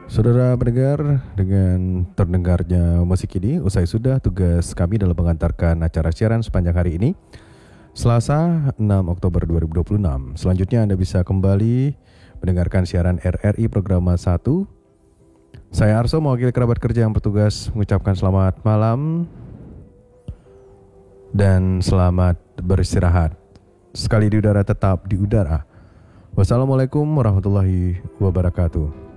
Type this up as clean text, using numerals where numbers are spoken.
Saudara pendengar, dengan terdengarnya musik ini, usai sudah tugas kami dalam mengantarkan acara siaran sepanjang hari ini, Selasa 6 Oktober 2026. Selanjutnya Anda bisa kembali mendengarkan siaran RRI Programa 1. Saya Arso, mewakili kerabat kerja yang bertugas mengucapkan selamat malam dan selamat beristirahat. Sekali di udara tetap di udara. Wassalamualaikum warahmatullahi wabarakatuh.